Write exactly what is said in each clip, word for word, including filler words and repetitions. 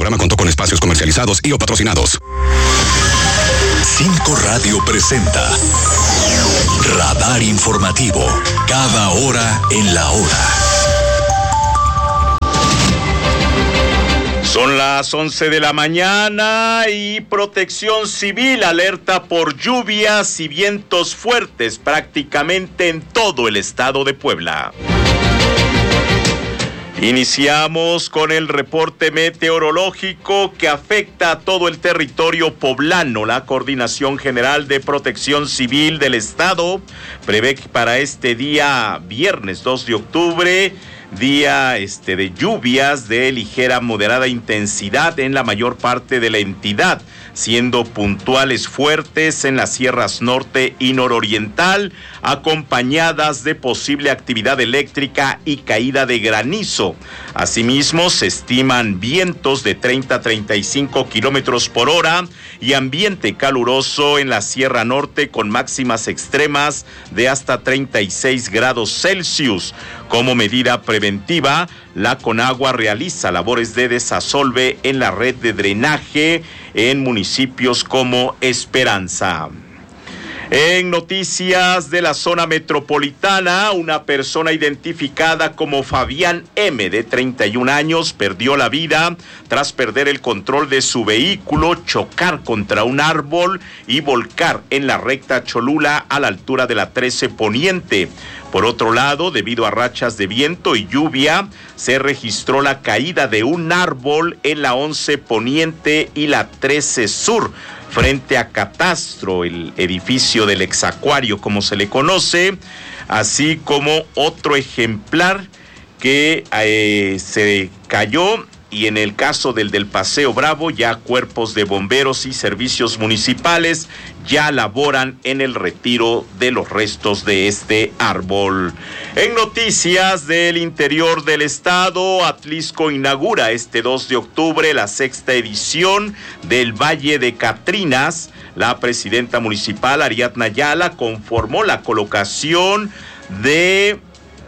programa contó con espacios comercializados y o patrocinados. Cinco Radio presenta Radar Informativo, cada hora en la hora. Son las once de la mañana y Protección Civil alerta por lluvias y vientos fuertes prácticamente en todo el estado de Puebla. Iniciamos con el reporte meteorológico que afecta a todo el territorio poblano. La Coordinación General de Protección Civil del Estado prevé que para este día, viernes dos de octubre, día este, de lluvias de ligera a moderada intensidad en la mayor parte de la entidad, siendo puntuales fuertes en las sierras norte y nororiental, acompañadas de posible actividad eléctrica y caída de granizo. Asimismo, se estiman vientos de treinta a treinta y cinco kilómetros por hora y ambiente caluroso en la Sierra Norte con máximas extremas de hasta treinta y seis grados Celsius. Como medida preventiva, la Conagua realiza labores de desasolve en la red de drenaje en municipios como Esperanza. En noticias de la zona metropolitana, una persona identificada como Fabián M, de treinta y un años, perdió la vida tras perder el control de su vehículo, chocar contra un árbol y volcar en la recta Cholula a la altura de la trece Poniente. Por otro lado, debido a rachas de viento y lluvia, se registró la caída de un árbol en la once Poniente y la trece Sur, frente a Catastro, el edificio del Exacuario, como se le conoce, así como otro ejemplar que eh, se cayó. Y en el caso del del Paseo Bravo, ya cuerpos de bomberos y servicios municipales ya laboran en el retiro de los restos de este árbol. En noticias del interior del estado, Atlisco inaugura este dos de octubre la sexta edición del Valle de Catrinas. La presidenta municipal, Ariadna Ayala, conformó la colocación de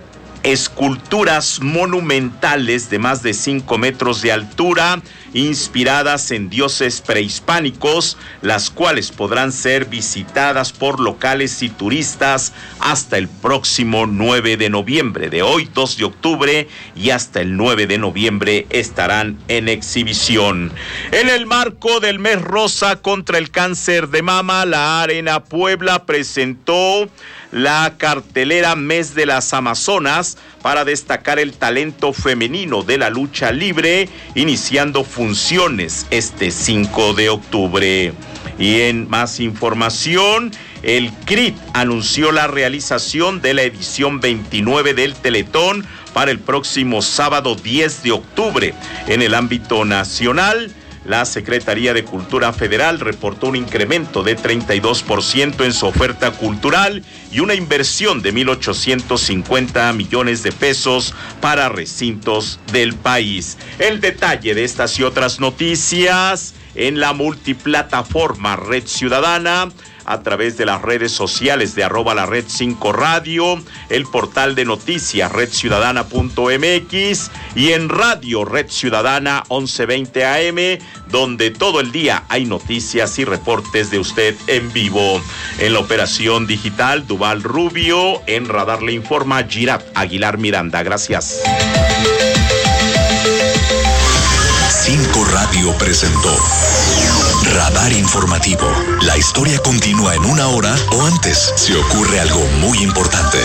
esculturas monumentales de más de cinco metros de altura, inspiradas en dioses prehispánicos, las cuales podrán ser visitadas por locales y turistas hasta el próximo nueve de noviembre. De hoy, dos de octubre, y hasta el nueve de noviembre estarán en exhibición. En el marco del mes rosa contra el cáncer de mama, la Arena Puebla presentó la cartelera Mes de las Amazonas para destacar el talento femenino de la lucha libre, iniciando funciones este cinco de octubre. Y en más información, el C R I T anunció la realización de la edición veintinueve del Teletón para el próximo sábado diez de octubre. En el ámbito nacional, la Secretaría de Cultura Federal reportó un incremento de treinta y dos por ciento en su oferta cultural y una inversión de mil ochocientos cincuenta millones de pesos para recintos del país. El detalle de estas y otras noticias en la multiplataforma Red Ciudadana, a través de las redes sociales de arroba la red cinco radio, el portal de noticias red ciudadana punto m x y en radio Red Ciudadana once veinte a eme, donde todo el día hay noticias y reportes de usted en vivo. En la operación digital, Duval Rubio. En Radar le informa Girat Aguilar Miranda. Gracias. Cinco Radio presentó Radar Informativo. La historia continúa en una hora o antes si ocurre algo muy importante.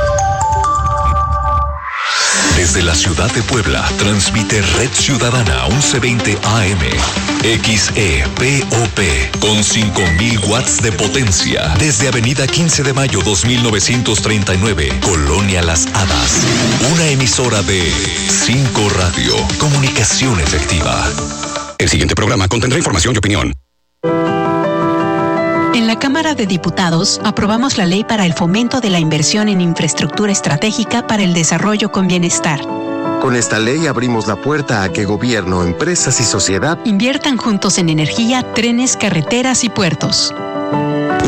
Desde la ciudad de Puebla, transmite Red Ciudadana once veinte a eme, X E P O P, con cinco mil watts de potencia, desde Avenida quince de mayo dos mil novecientos treinta y nueve, Colonia Las Hadas. Una emisora de cinco Radio, comunicación efectiva. El siguiente programa contendrá información y opinión. En la Cámara de Diputados aprobamos la ley para el fomento de la inversión en infraestructura estratégica para el desarrollo con bienestar. Con esta ley abrimos la puerta a que gobierno, empresas y sociedad inviertan juntos en energía, trenes, carreteras y puertos.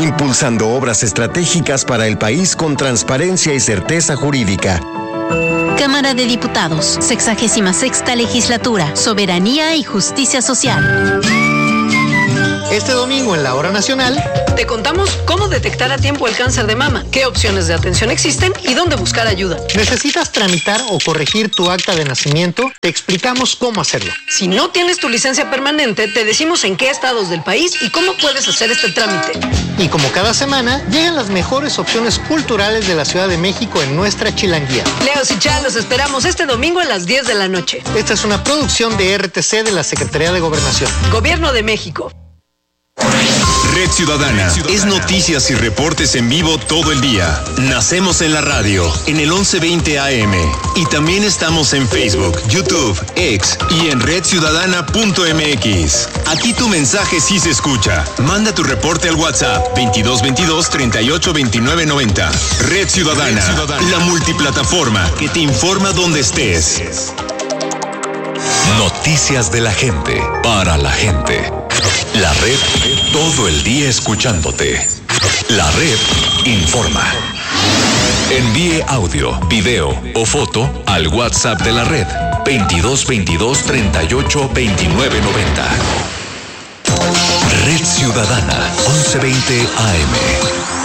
Impulsando obras estratégicas para el país con transparencia y certeza jurídica. Cámara de Diputados, sexagésima sexta legislatura, Soberanía y Justicia Social. Este domingo en la Hora Nacional te contamos cómo detectar a tiempo el cáncer de mama, qué opciones de atención existen y dónde buscar ayuda. ¿Necesitas tramitar o corregir tu acta de nacimiento? Te explicamos cómo hacerlo. Si no tienes tu licencia permanente, te decimos en qué estados del país y cómo puedes hacer este trámite. Y como cada semana, llegan las mejores opciones culturales de la Ciudad de México en nuestra Chilanguía. Leos y Chal, los esperamos este domingo a las diez de la noche. Esta es una producción de R T C de la Secretaría de Gobernación. Gobierno de México. Red Ciudadana es noticias y reportes en vivo todo el día. Nacemos en la radio, en el once veinte A M. Y también estamos en Facebook, YouTube, X y en red ciudadana punto m x. Aquí tu mensaje sí se escucha. Manda tu reporte al WhatsApp veintidós veintidós treinta y ocho veintinueve noventa. Red Ciudadana, Red Ciudadana, la multiplataforma que te informa donde estés. Noticias de la gente, para la gente. La red, todo el día escuchándote. La red informa. Envíe audio, video o foto al WhatsApp de la red veintidós veintidós treinta y ocho veintinueve noventa. Red Ciudadana once veinte A M.